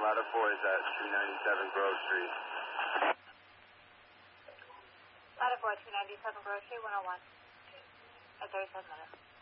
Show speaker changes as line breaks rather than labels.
Ladder 4 is at 297 Grove Street.
Ladder 4, 297 Grove Street, 101. At 37 minutes.